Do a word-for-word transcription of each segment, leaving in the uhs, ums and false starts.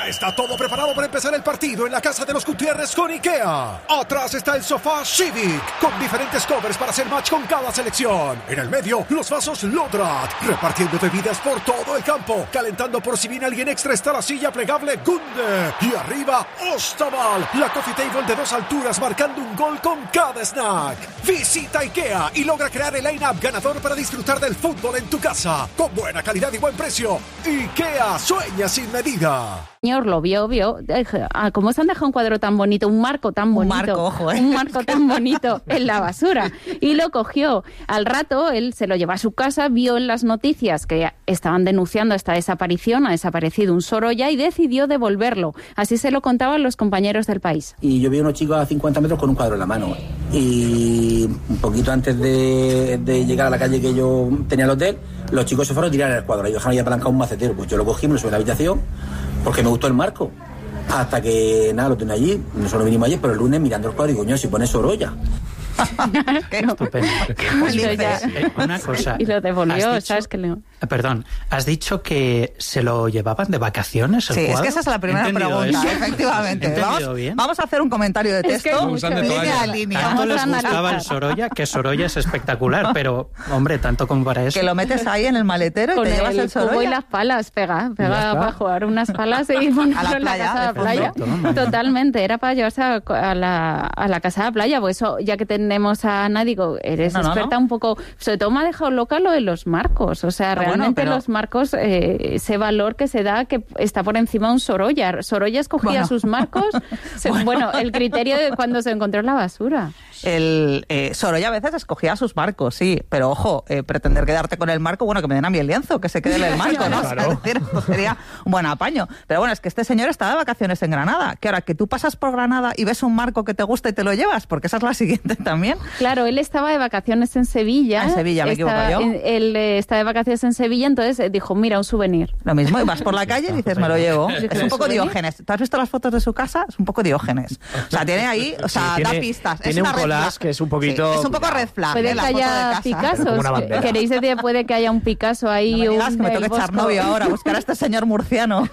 Ya está todo preparado para empezar el partido en la casa de los Gutiérrez con IKEA. Atrás está el sofá Civic, con diferentes covers para hacer match con cada selección. En el medio, los vasos Lodrat, repartiendo bebidas por todo el campo. Calentando por si viene alguien extra está la silla plegable Gunde. Y arriba, Ostaval, la coffee table de dos alturas marcando un gol con cada snack. Visita IKEA y logra crear el line-up ganador para disfrutar del fútbol en tu casa. Con buena calidad y buen precio. IKEA, sueña sin medida. Señor lo vio, vio, ah, ¿cómo se han dejado un cuadro tan bonito, un marco tan bonito? Un marco, ojo, ¿eh? Un marco tan bonito en la basura. Y lo cogió. Al rato, él se lo llevó a su casa, vio en las noticias que estaban denunciando esta desaparición, ha desaparecido un Sorolla y decidió devolverlo. Así se lo contaban los compañeros del País. Y yo vi a unos chicos a cincuenta metros con un cuadro en la mano. Y un poquito antes de, de llegar a la calle que yo tenía el hotel, los chicos se fueron a tirar el cuadro. Y dejaron ya apalancado un macetero. Pues yo lo cogí, me lo subí a la habitación, porque me gustó el marco. Hasta que, nada, lo tenía allí. Nosotros vinimos ayer, pero el lunes mirando el cuadro y coño, si pone Sorolla. Qué estupendo. eh, Una cosa. Y lo devolvió, dicho, ¿sabes? Que le... Perdón, has dicho que se lo llevaban de vacaciones el Sí, cuadro. es que esa es la primera pregunta, eso? efectivamente. Vamos, bien? vamos a hacer un comentario de Es que texto, mucho. línea a línea. Tanto Vamos les a gustaba analizar. el Sorolla, que Sorolla es espectacular, pero, hombre, tanto como para eso. Que lo metes ahí en el maletero y Con te llevas el el cubo y Sorolla. las palas, pega, Ya pega está. para jugar unas palas y ponerlo A la en la playa, casa de la de playa. fondo. Totalmente, era para llevarse a, a la, a la casa de la playa, pues eso, ya que tenemos a Ana, digo, eres No, no, experta no. un poco, sobre todo me ha dejado loca lo de los marcos, o sea, Ah, bueno, realmente pero- los marcos, eh, ese valor que se da, que está por encima de un Sorolla. Sorolla escogía Bueno. sus marcos, se- bueno. Bueno. el criterio de cuando se encontró en la basura. El eh, Sorolla a veces escogía sus marcos, sí, pero ojo, eh, pretender quedarte con el marco, bueno, que me den a mí el lienzo, que se quede en el marco, ¿no? O sea, Claro. es decir, esto sería un buen apaño. Pero bueno, es que este señor está de vacaciones en Granada, que ahora que tú pasas por Granada y ves un marco que te gusta y te lo llevas, porque esa es la siguiente también. Claro, él estaba de vacaciones en Sevilla. Ah, en Sevilla, me Está- equivoco yo. en- Él eh, está de vacaciones en Sevilla, entonces eh, dijo, mira, un souvenir. Lo mismo, y vas por la calle y dices, me lo llevo. ¿Qué Es un poco souvenir? Diógenes. ¿Tú has visto las fotos de su casa? Es un poco Diógenes. O sea, tiene ahí, o sea, Sí, da tiene- pistas. tiene es una un red collage flag. que es un poquito- Sí, es un poco red flag, Puede ¿eh? que La foto de haya casa. Picassos. Como una bandera. ¿Queréis decir, puede que haya un Picasso ahí? No me digas un que me del toque echar Bosco? novio ahora, buscar a este señor murciano.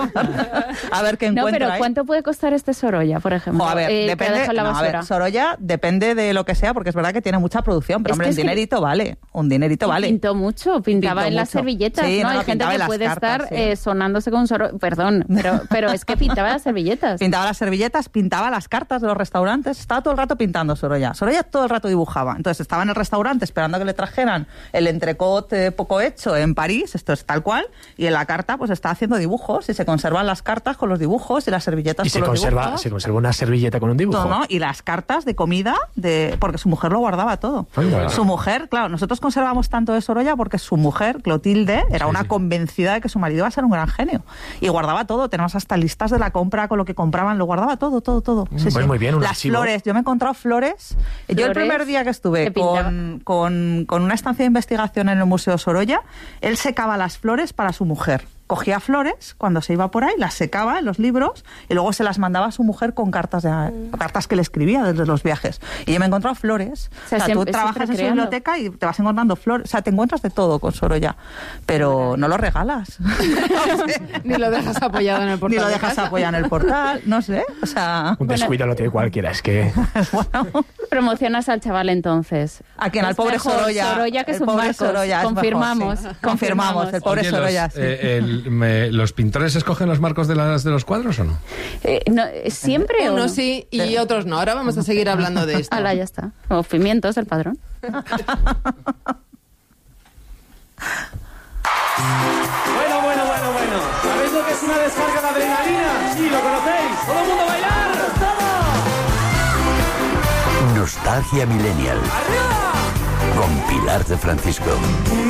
A ver qué No, encuentra. pero ¿eh? ¿cuánto puede costar este Sorolla, por ejemplo? Jo, a ver, eh, que ha depende, dejado en la no, a basura? ver, Sorolla depende de lo que sea, porque es verdad que tiene mucha producción, pero Es hombre, que un es que- dinerito vale, un dinerito Y vale. Pintó mucho, pintaba Pintó en las mucho. servilletas, Sí, ¿no? no, Hay no, gente pintaba que en las puede cartas, estar sí. eh, sonándose con un Sorolla, perdón, pero, pero es que pintaba las servilletas. Pintaba las servilletas, pintaba las cartas de los restaurantes, estaba todo el rato pintando Sorolla. Sorolla todo el rato dibujaba. Entonces estaba en el restaurante esperando a que le trajeran el entrecot eh, poco hecho en París, esto es tal cual, y en la carta pues está haciendo dibujos y se conservan las cartas con los dibujos y las servilletas Y con se los conserva, dibujos. se conserva una servilleta con un dibujo. Todo, ¿no? Y las cartas de comida, de porque su mujer lo guardaba todo. Anda. Su mujer, claro, nosotros conservamos tanto de Sorolla porque su mujer, Clotilde, era Sí, una sí. convencida de que su marido iba a ser un gran genio. Y guardaba todo, tenemos hasta listas de la compra con lo que compraban, lo guardaba todo, todo, todo. Sí, Pues sí. muy bien, un Las archivo. flores, yo me he encontrado flores. Yo el ¿Flores? primer día que estuve ¿Qué pintaba? con, con, con una estancia de investigación en el Museo Sorolla, él secaba las flores para su mujer. Cogía flores cuando se iba por ahí, las secaba en los libros y luego se las mandaba a su mujer con cartas de, cartas que le escribía desde los viajes. Y yo me he encontrado flores. O sea, O sea, siempre- tú trabajas siempre en su creando. biblioteca y te vas encontrando flores. O sea, te encuentras de todo con Sorolla. Pero no lo regalas. No sé. Ni lo dejas apoyado en el portal. Ni lo de dejas casa. apoyado en el portal. No sé. O sea, Un descuido lo tiene cualquiera, es que... bueno. Promocionas al chaval entonces. ¿A quién? Al Es pobre mejor Sorolla. Sorolla que El sus pobre marcos. Sorolla es mejor, Confirmamos. sí. Confirmamos. El pobre Oye, los, Sorolla, sí. eh, el- me- ¿los pintores escogen los marcos de, las, de los cuadros o no? Eh, no, ¿Siempre o Unos no? sí y otros no. Ahora vamos a seguir hablando de esto. Ala, ya está. O pimientos, el padrón. Bueno, bueno, bueno, bueno. ¿Sabéis lo que es una descarga de adrenalina? Sí, lo conocéis. ¡Todo el mundo a bailar! ¡Todo! Nostalgia Millennial. ¡Arriba! Con Pilar de Francisco.